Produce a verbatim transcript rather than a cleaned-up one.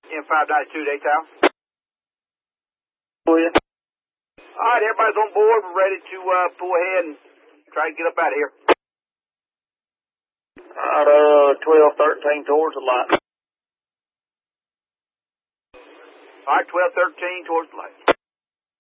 In five ninety-two, Daytown. Oh, yeah. All right, everybody's on board. We're ready to uh, pull ahead and try to get up out of here. All right, uh, twelve thirteen towards the light. All right, twelve thirteen towards the light.